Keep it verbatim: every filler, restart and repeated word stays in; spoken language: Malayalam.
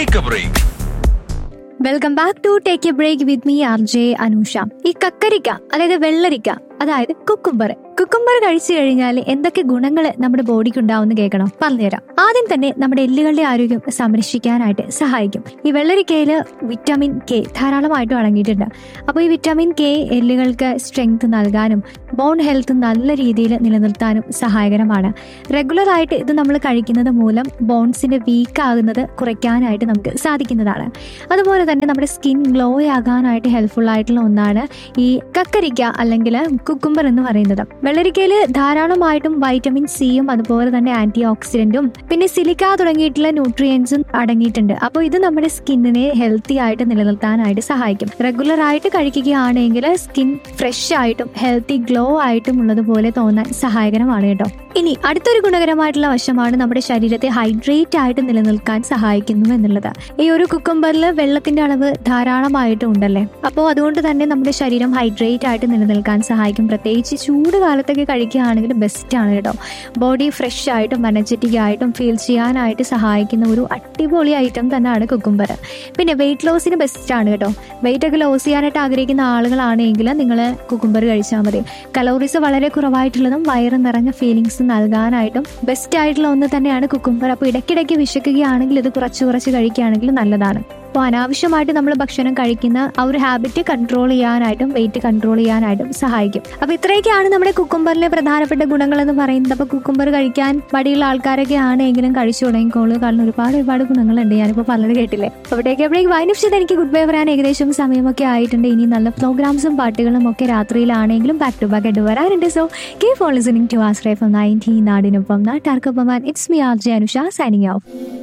Take a break. Welcome back to take A break with me R J Anusha. ഈ കക്കരിക്ക അതായത് വെള്ളരിക്ക അതായത് കുക്കുംബർ കുക്കുംബർ കഴിച്ചു കഴിഞ്ഞാൽ എന്തൊക്കെ ഗുണങ്ങൾ നമ്മുടെ ബോഡിക്ക് ഉണ്ടാവുമെന്ന് കേൾക്കണം, പറഞ്ഞുതരാം. ആദ്യം തന്നെ നമ്മുടെ എല്ലുകളുടെ ആരോഗ്യം സംരക്ഷിക്കാനായിട്ട് സഹായിക്കും. ഈ വെള്ളരിക്കയിൽ വിറ്റാമിൻ കെ ധാരാളമായിട്ടും അടങ്ങിയിട്ടുണ്ട്. അപ്പോൾ ഈ വിറ്റാമിൻ കെ എല്ലുകൾക്ക് സ്ട്രെങ്ത് നൽകാനും ബോൺ ഹെൽത്ത് നല്ല രീതിയിൽ നിലനിർത്താനും സഹായകരമാണ്. റെഗുലർ ആയിട്ട് ഇത് നമ്മൾ കഴിക്കുന്നത് മൂലം ബോൺസിന്റെ വീക്ക് ആകുന്നത് കുറയ്ക്കാനായിട്ട് നമുക്ക് സാധിക്കുന്നതാണ്. അതുപോലെ തന്നെ നമ്മുടെ സ്കിൻ ഗ്ലോ ആകാനായിട്ട് ഹെൽപ്ഫുൾ ആയിട്ടുള്ള ഒന്നാണ് ഈ കക്കരിക്ക അല്ലെങ്കിൽ കുക്കുംബർ എന്ന് പറയുന്നത്. വെള്ളരിക്കയിൽ ധാരാളമായിട്ടും വൈറ്റമിൻ സിയും അതുപോലെ തന്നെ ആന്റി ഓക്സിഡന്റും പിന്നെ സിലിക്ക തുടങ്ങിയിട്ടുള്ള ന്യൂട്രിയൻസും അടങ്ങിയിട്ടുണ്ട്. അപ്പോൾ ഇത് നമ്മുടെ സ്കിന്നിനെ ഹെൽത്തി ആയിട്ട് നിലനിർത്താനായിട്ട് സഹായിക്കും. റെഗുലർ ആയിട്ട് കഴിക്കുകയാണെങ്കിൽ സ്കിൻ ഫ്രഷ് ആയിട്ടും ഹെൽത്തി ഗ്ലോ ആയിട്ടും ഉള്ളതുപോലെ തോന്നാൻ സഹായകരമാണ് കേട്ടോ. ഇനി അടുത്തൊരു ഗുണകരമായിട്ടുള്ള വശമാണ് നമ്മുടെ ശരീരത്തെ ഹൈഡ്രേറ്റ് ആയിട്ട് നിലനിൽക്കാൻ സഹായിക്കുന്നു എന്നുള്ളത്. ഈ ഒരു കുക്കുംബറിൽ വെള്ളത്തിന്റെ അളവ് ധാരാളമായിട്ട് ഉണ്ടല്ലേ, അപ്പോൾ അതുകൊണ്ട് തന്നെ നമ്മുടെ ശരീരം ഹൈഡ്രേറ്റ് ആയിട്ട് നിലനിൽക്കാൻ സഹായിക്കും. പ്രത്യേകിച്ച് ചൂട് കാലത്തൊക്കെ കഴിക്കുകയാണെങ്കിൽ ബെസ്റ്റ് ആണ് കേട്ടോ. ബോഡി ഫ്രഷ് ആയിട്ടും എനർജറ്റിക് ആയിട്ടും ഫീൽ ചെയ്യാനായിട്ട് സഹായിക്കുന്ന ഒരു അടിപൊളി ഐറ്റം തന്നെയാണ് കുക്കുംബർ. പിന്നെ വെയിറ്റ് ലോസിന് ബെസ്റ്റ് ആണ് കേട്ടോ. വെയിറ്റ് ഒക്കെ ലോസ് ചെയ്യാനായിട്ട് ആഗ്രഹിക്കുന്ന ആളുകളാണെങ്കിൽ നിങ്ങൾ കുക്കുംബർ കഴിച്ചാൽ മതി. കലോറീസ് വളരെ കുറവായിട്ടുള്ളതും വയറ് നിറഞ്ഞ ഫീലിങ്സ് നൽകാനായിട്ടും ബെസ്റ്റ് ആയിട്ടുള്ള ഒന്ന് തന്നെയാണ് കുക്കുംബർ. അപ്പോൾ ഇടയ്ക്കിടയ്ക്ക് വിശക്കുകയാണെങ്കിൽ ഇത് കുറച്ച് കുറച്ച് കഴിക്കുകയാണെങ്കിൽ നല്ലതാണ്. അപ്പോൾ അനാവശ്യമായിട്ട് നമ്മൾ ഭക്ഷണം കഴിക്കുന്ന ആ ഒരു ഹാബിറ്റ് കൺട്രോൾ ചെയ്യാനായിട്ടും വെയിറ്റ് കൺട്രോൾ ചെയ്യാനായിട്ടും സഹായിക്കും. അപ്പോൾ ഇത്രയൊക്കെയാണ് നമ്മുടെ കുക്കുംബറിലെ പ്രധാനപ്പെട്ട ഗുണങ്ങൾ എന്ന് പറയുന്നത്. അപ്പോൾ കുക്കുംബർ കഴിക്കാൻ മടിയുള്ള ആൾക്കാരൊക്കെ ആണെങ്കിലും കഴിച്ചു തുടങ്ങിക്കോളൂ, കാരണം ഒരുപാട് ഒരുപാട് ഗുണങ്ങളുണ്ട്. ഞാനിപ്പോൾ പലത് കേട്ടില്ലേ. അപ്പോൾ ടേക്ക് എ ബ്രേക്ക് വൈനിഫ്ഷത്ത് എനിക്ക് ഗുഡ് ബൈ പറയാൻ ഏകദേശം സമയമൊക്കെ ആയിട്ടുണ്ട്. ഇനി നല്ല പ്രോഗ്രാംസും പാട്ടുകളും ഒക്കെ രാത്രിയിലാണെങ്കിലും ബാക്ക് ടു ബാക്ക് ആയിട്ട് വരാറുണ്ട്. So keep on listening to Ashraya from ninety നാടിനൊപ്പം നാട്ടാർക്കൊപ്പം. It's me R J Anusha signing off.